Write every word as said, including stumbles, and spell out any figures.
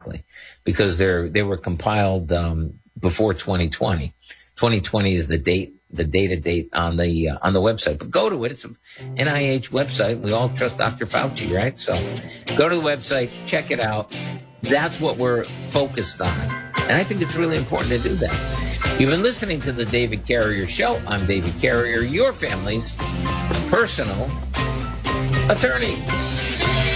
exactly, because they're they were compiled um, before twenty twenty. twenty twenty is the date, the data date on the uh, on the website. But go to it; it's an N I H website. We all trust Doctor Fauci, right? So go to the website, check it out. That's what we're focused on, and I think it's really important to do that. You've been listening to the David Carrier Show. I'm David Carrier, your family's personal attorney.